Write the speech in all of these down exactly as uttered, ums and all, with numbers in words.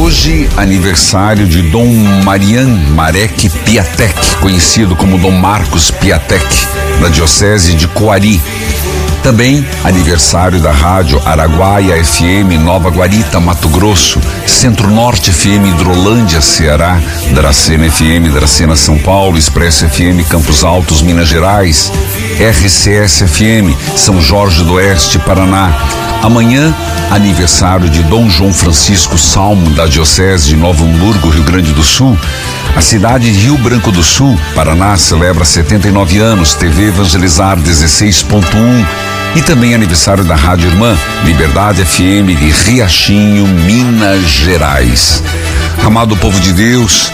Hoje, aniversário de Dom Marian Marek Piatek, conhecido como Dom Marcos Piatek, da Diocese de Coari. Também aniversário da Rádio Araguaia F M, Nova Guarita, Mato Grosso, Centro-Norte F M, Hidrolândia, Ceará, Dracena F M, Dracena, São Paulo, Expresso F M, Campos Altos, Minas Gerais, R C S F M, São Jorge do Oeste, Paraná. Amanhã, aniversário de Dom João Francisco Salmo, da Diocese de Novo Hamburgo, Rio Grande do Sul. A cidade de Rio Branco do Sul, Paraná, celebra setenta e nove anos, T V Evangelizar dezesseis ponto um. E também aniversário da Rádio Irmã, Liberdade F M de Riachinho, Minas Gerais. Amado povo de Deus,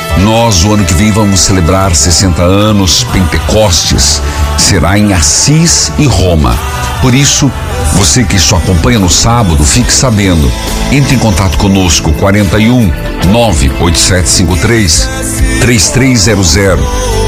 nós o ano que vem vamos celebrar sessenta anos, Pentecostes, será em Assis e Roma. Por isso, você que só acompanha no sábado, fique sabendo. Entre em contato conosco, quarenta e um, nove oito sete cinco três, três três zero zero,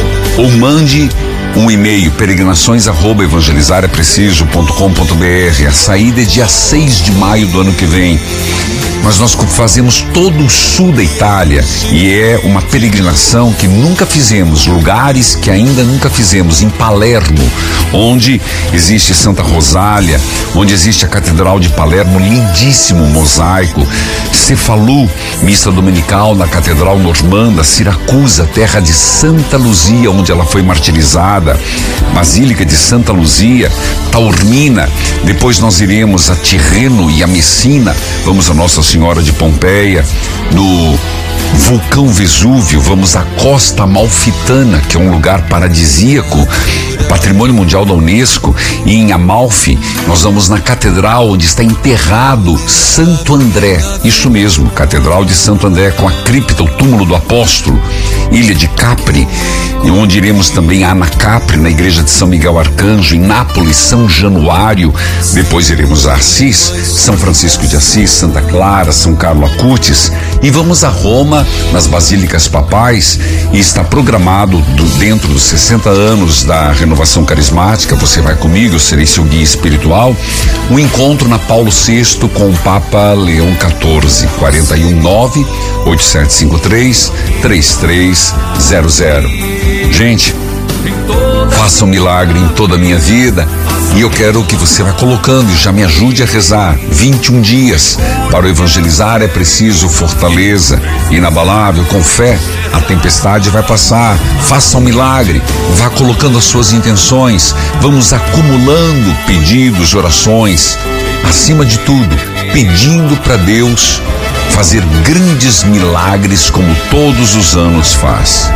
ou mande um e-mail, peregrinações arroba evangelizarepreciso ponto com ponto br. A saída é dia seis de maio do ano que vem. Mas nós fazemos todo o sul da Itália e é uma peregrinação que nunca fizemos, lugares que ainda nunca fizemos. Em Palermo, onde existe Santa Rosália, onde existe a Catedral de Palermo, lindíssimo mosaico. Cefalu, missa dominical na Catedral Normanda. Siracusa, terra de Santa Luzia, onde ela foi martirizada. Basílica de Santa Luzia. Taormina, depois nós iremos a Tirreno e a Messina. Vamos a Nossa Senhora de Pompeia, no vulcão Vesúvio, vamos à Costa Amalfitana, que é um lugar paradisíaco, Patrimônio Mundial da Unesco. E em Amalfi nós vamos na catedral onde está enterrado Santo André, isso mesmo, Catedral de Santo André, com a cripta, o túmulo do apóstolo. Ilha de Capri, e onde iremos também a Anacapri, na igreja de São Miguel Arcanjo. Em Nápoles, São Januário. Depois iremos a Assis, São Francisco de Assis, Santa Clara, São Carlo Acutis. E vamos a Roma, nas basílicas papais, e está programado do, dentro dos sessenta anos da renovação carismática. Você vai comigo, eu serei seu guia espiritual. Um encontro na Paulo sexto com o Papa Leão quatorze. quarenta e um, nove oito sete cinco três, três três zero zero. Gente, faça um milagre em toda a minha vida, e eu quero que você vá colocando e já me ajude a rezar. vinte e um dias para o evangelizar é preciso fortaleza inabalável, com fé. A tempestade vai passar. Faça um milagre, vá colocando as suas intenções. Vamos acumulando pedidos, orações. Acima de tudo, pedindo para Deus fazer grandes milagres como todos os anos faz.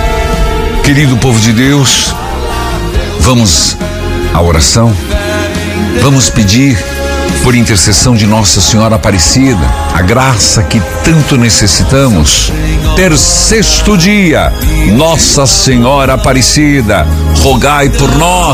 Querido povo de Deus, vamos à oração. Vamos pedir, por intercessão de Nossa Senhora Aparecida, a graça que tanto necessitamos. Ter sexto dia, Nossa Senhora Aparecida, rogai por nós.